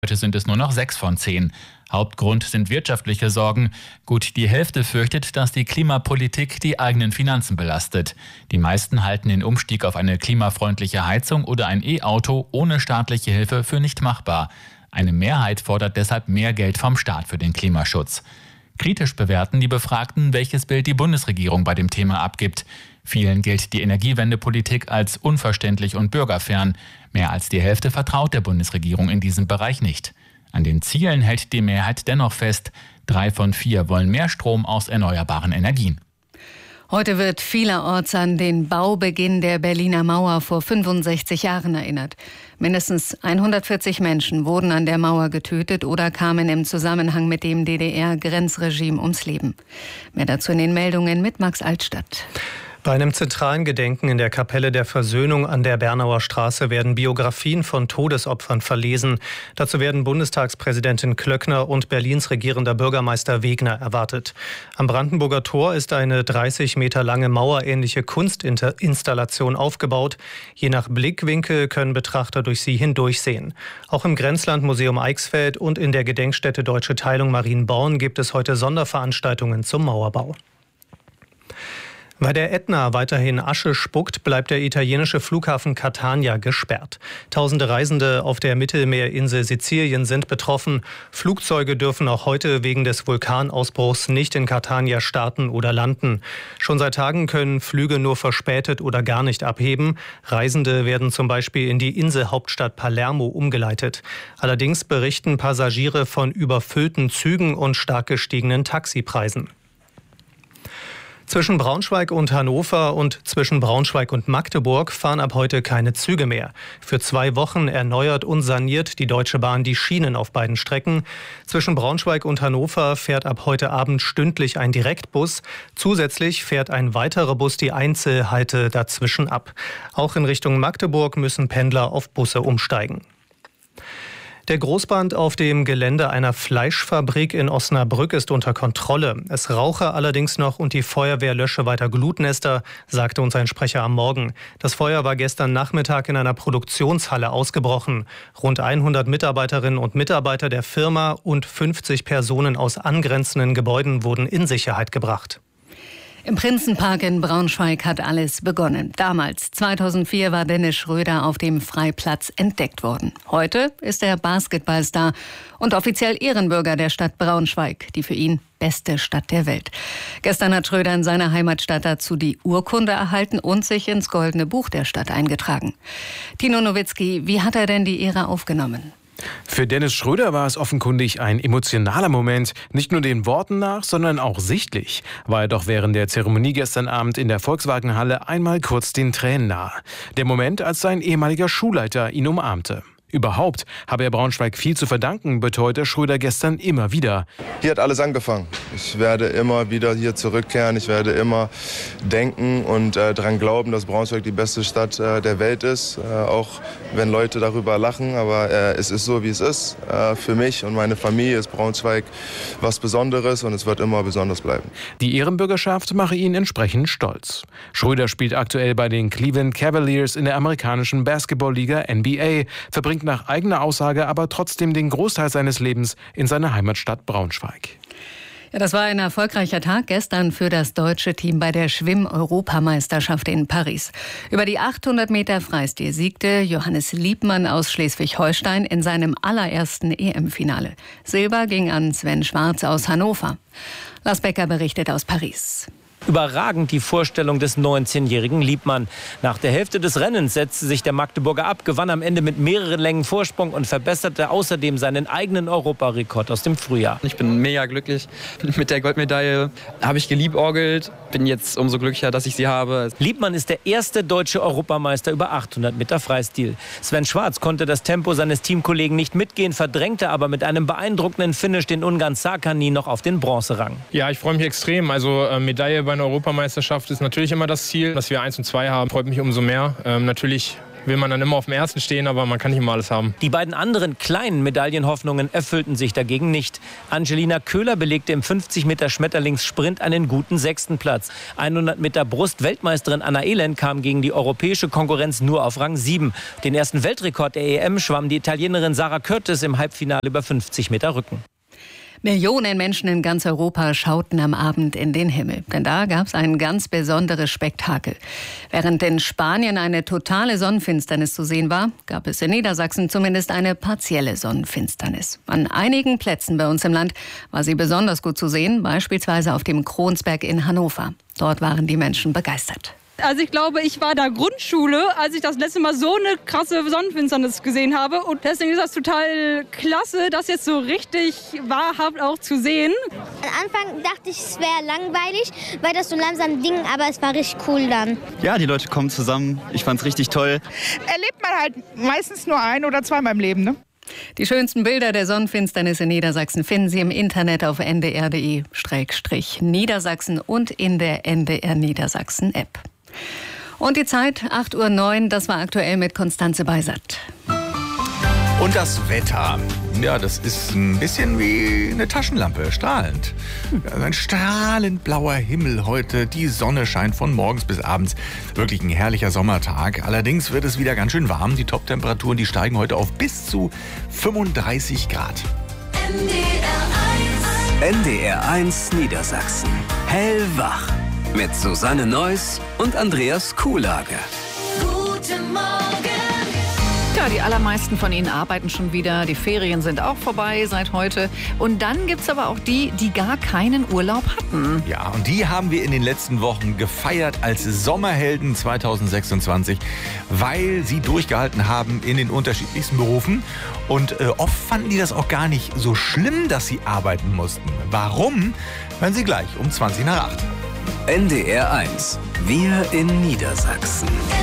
Heute sind es nur noch 6 von 10. Hauptgrund sind wirtschaftliche Sorgen. Gut die Hälfte fürchtet, dass die Klimapolitik die eigenen Finanzen belastet. Die meisten halten den Umstieg auf eine klimafreundliche Heizung oder ein E-Auto ohne staatliche Hilfe für nicht machbar. Eine Mehrheit fordert deshalb mehr Geld vom Staat für den Klimaschutz. Kritisch bewerten die Befragten, welches Bild die Bundesregierung bei dem Thema abgibt. Vielen gilt die Energiewendepolitik als unverständlich und bürgerfern. Mehr als die Hälfte vertraut der Bundesregierung in diesem Bereich nicht. An den Zielen hält die Mehrheit dennoch fest. 3 von 4 wollen mehr Strom aus erneuerbaren Energien. Heute wird vielerorts an den Baubeginn der Berliner Mauer vor 65 Jahren erinnert. Mindestens 140 Menschen wurden an der Mauer getötet oder kamen im Zusammenhang mit dem DDR-Grenzregime ums Leben. Mehr dazu in den Meldungen mit Max Altstadt. Bei einem zentralen Gedenken in der Kapelle der Versöhnung an der Bernauer Straße werden Biografien von Todesopfern verlesen. Dazu werden Bundestagspräsidentin Klöckner und Berlins regierender Bürgermeister Wegner erwartet. Am Brandenburger Tor ist eine 30 Meter lange mauerähnliche Kunstinstallation aufgebaut. Je nach Blickwinkel können Betrachter durch sie hindurchsehen. Auch im Grenzlandmuseum Eichsfeld und in der Gedenkstätte Deutsche Teilung Marienborn gibt es heute Sonderveranstaltungen zum Mauerbau. Weil der Ätna weiterhin Asche spuckt, bleibt der italienische Flughafen Catania gesperrt. Tausende Reisende auf der Mittelmeerinsel Sizilien sind betroffen. Flugzeuge dürfen auch heute wegen des Vulkanausbruchs nicht in Catania starten oder landen. Schon seit Tagen können Flüge nur verspätet oder gar nicht abheben. Reisende werden zum Beispiel in die Inselhauptstadt Palermo umgeleitet. Allerdings berichten Passagiere von überfüllten Zügen und stark gestiegenen Taxipreisen. Zwischen Braunschweig und Hannover und zwischen Braunschweig und Magdeburg fahren ab heute keine Züge mehr. Für 2 Wochen erneuert und saniert die Deutsche Bahn die Schienen auf beiden Strecken. Zwischen Braunschweig und Hannover fährt ab heute Abend stündlich ein Direktbus. Zusätzlich fährt ein weiterer Bus die Einzelhalte dazwischen ab. Auch in Richtung Magdeburg müssen Pendler auf Busse umsteigen. Der Großbrand auf dem Gelände einer Fleischfabrik in Osnabrück ist unter Kontrolle. Es rauche allerdings noch und die Feuerwehr lösche weiter Glutnester, sagte uns ein Sprecher am Morgen. Das Feuer war gestern Nachmittag in einer Produktionshalle ausgebrochen. Rund 100 Mitarbeiterinnen und Mitarbeiter der Firma und 50 Personen aus angrenzenden Gebäuden wurden in Sicherheit gebracht. Im Prinzenpark in Braunschweig hat alles begonnen. Damals, 2004, war Dennis Schröder auf dem Freiplatz entdeckt worden. Heute ist er Basketballstar und offiziell Ehrenbürger der Stadt Braunschweig, die für ihn beste Stadt der Welt. Gestern hat Schröder in seiner Heimatstadt dazu die Urkunde erhalten und sich ins Goldene Buch der Stadt eingetragen. Tino Nowitzki, wie hat er denn die Ehre aufgenommen? Für Dennis Schröder war es offenkundig ein emotionaler Moment, nicht nur den Worten nach, sondern auch sichtlich. War er doch während der Zeremonie gestern Abend in der Volkswagenhalle einmal kurz den Tränen nahe. Der Moment, als sein ehemaliger Schulleiter ihn umarmte. Überhaupt habe er Braunschweig viel zu verdanken, beteuerte Schröder gestern immer wieder. Hier hat alles angefangen. Ich werde immer wieder hier zurückkehren. Ich werde immer denken und daran glauben, dass Braunschweig die beste Stadt der Welt ist. Auch wenn Leute darüber lachen. Aber es ist so, wie es ist. Für mich und meine Familie ist Braunschweig was Besonderes und es wird immer besonders bleiben. Die Ehrenbürgerschaft mache ihn entsprechend stolz. Schröder spielt aktuell bei den Cleveland Cavaliers in der amerikanischen Basketballliga NBA, verbringt nach eigener Aussage aber trotzdem den Großteil seines Lebens in seiner Heimatstadt Braunschweig. Ja, das war ein erfolgreicher Tag gestern für das deutsche Team bei der Schwimm-Europameisterschaft in Paris. Über die 800 Meter Freistil siegte Johannes Liebmann aus Schleswig-Holstein in seinem allerersten EM-Finale. Silber ging an Sven Schwarz aus Hannover. Lars Becker berichtet aus Paris. Überragend die Vorstellung des 19-jährigen Liebmann. Nach der Hälfte des Rennens setzte sich der Magdeburger ab, gewann am Ende mit mehreren Längen Vorsprung und verbesserte außerdem seinen eigenen Europarekord aus dem Frühjahr. Ich bin mega glücklich. Mit der Goldmedaille habe ich geliebäugelt. Bin jetzt umso glücklicher, dass ich sie habe. Liebmann ist der erste deutsche Europameister über 800 Meter Freistil. Sven Schwarz konnte das Tempo seines Teamkollegen nicht mitgehen, verdrängte aber mit einem beeindruckenden Finish den Ungarn Szakányi noch auf den Bronzerang. Ja, ich freue mich extrem. Also Medaille bei einer Europameisterschaft ist natürlich immer das Ziel. Dass wir 1 und 2 haben, freut mich umso mehr. Natürlich will man dann immer auf dem ersten stehen, aber man kann nicht immer alles haben. Die beiden anderen kleinen Medaillenhoffnungen erfüllten sich dagegen nicht. Angelina Köhler belegte im 50 Meter Schmetterlingssprint einen guten 6. Platz. 100 Meter Brust-Weltmeisterin Anna Elend kam gegen die europäische Konkurrenz nur auf Rang 7. Den ersten Weltrekord der EM schwamm die Italienerin Sara Curtis im Halbfinale über 50 Meter Rücken. Millionen Menschen in ganz Europa schauten am Abend in den Himmel. Denn da gab es ein ganz besonderes Spektakel. Während in Spanien eine totale Sonnenfinsternis zu sehen war, gab es in Niedersachsen zumindest eine partielle Sonnenfinsternis. An einigen Plätzen bei uns im Land war sie besonders gut zu sehen, beispielsweise auf dem Kronsberg in Hannover. Dort waren die Menschen begeistert. Also ich glaube, ich war da Grundschule, als ich das letzte Mal so eine krasse Sonnenfinsternis gesehen habe. Und deswegen ist das total klasse, das jetzt so richtig wahrhaft auch zu sehen. Am Anfang dachte ich, es wäre langweilig, weil das so langsam ging, aber es war richtig cool dann. Ja, die Leute kommen zusammen. Ich fand's richtig toll. Erlebt man halt meistens nur ein- oder zweimal im Leben, ne? Die schönsten Bilder der Sonnenfinsternis in Niedersachsen finden Sie im Internet auf ndr.de/Niedersachsen und in der NDR Niedersachsen App. Und die Zeit, 8:09 Uhr, das war aktuell mit Konstanze Beisert. Und das Wetter, ja, das ist ein bisschen wie eine Taschenlampe, strahlend. Also ein strahlend blauer Himmel heute, die Sonne scheint von morgens bis abends. Wirklich ein herrlicher Sommertag. Allerdings wird es wieder ganz schön warm. Die Top-Temperaturen, die steigen heute auf bis zu 35 Grad. NDR 1 Niedersachsen. Hellwach. Mit Susanne Neuss und Andreas Kuhlage. Guten Morgen. Ja, die allermeisten von Ihnen arbeiten schon wieder. Die Ferien sind auch vorbei seit heute. Und dann gibt es aber auch die, die gar keinen Urlaub hatten. Ja, und die haben wir in den letzten Wochen gefeiert als Sommerhelden 2026, weil sie durchgehalten haben in den unterschiedlichsten Berufen. Und oft fanden die das auch gar nicht so schlimm, dass sie arbeiten mussten. Warum? Hören Sie gleich um 7:20 nach 8. NDR 1. Wir in Niedersachsen.